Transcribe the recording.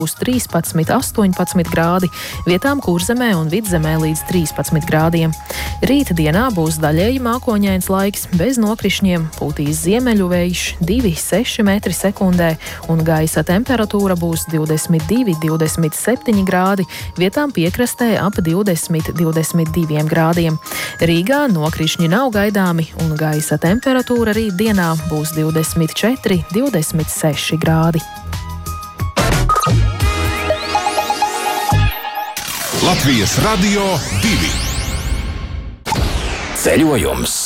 būs 13, 18 grādi, vietām Kurzemē un Vidzemē līdz 13 grādiem. Rīta dienā būs daļēji mākoņains laiks, bez nokrišņiem, pūtīs ziemeļu vējš 2,6 metri sekundē un gaisa temperatūra būs 22, 27 grādi, vietām piekrastē ap 20, 22 grādiem. Rīgā nokrišņi nav gaidāmi un gaisa temperatūra rītdienā būs 24, 26 grādi. Latvijas Radio 2 ceļojums.